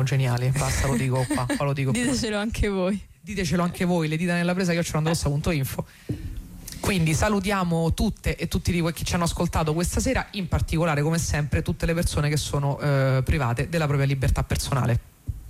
geniali, basta, lo dico qua lo dico. Ditecelo anche voi. Ditecelo anche voi, le dita nella presa @androssa.info. Quindi salutiamo tutte e tutti di voi che ci hanno ascoltato questa sera, in particolare come sempre tutte le persone che sono private della propria libertà personale.